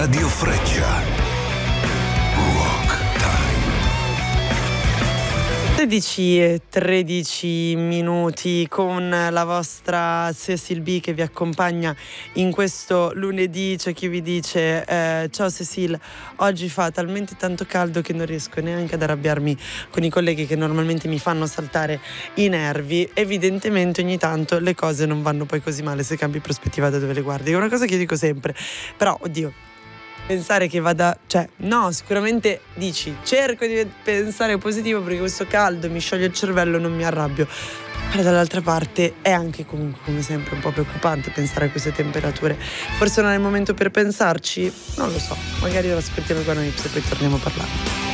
Radio Freccia. Rock Time. 13:13 con la vostra Cecil B che vi accompagna in questo lunedì. C'è chi vi dice ciao Cecil, oggi fa talmente tanto caldo che non riesco neanche ad arrabbiarmi con i colleghi che normalmente mi fanno saltare i nervi. Evidentemente ogni tanto le cose non vanno poi così male se cambi prospettiva da dove le guardi, è una cosa che io dico sempre. Però oddio, pensare che vada, cioè no, sicuramente dici cerco di pensare positivo perché questo caldo mi scioglie il cervello, non mi arrabbio, però dall'altra parte è anche comunque come sempre un po' preoccupante pensare a queste temperature. Forse non è il momento per pensarci, non lo so, magari lo ascoltiamo con noi e poi torniamo a parlare.